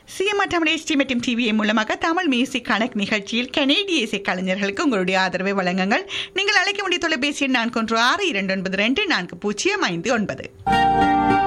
CMR Tamil HD மற்றும் TVA மூலமாக Tamil music கணக்கு நிகழ்ச்சியில் கனேடிய இசை கலைஞர்களுக்கு உங்களுடைய ஆதரவை வழங்குங்கள். நீங்கள் அழைக்க வேண்டிய தொலைபேசி எண் 4162924059.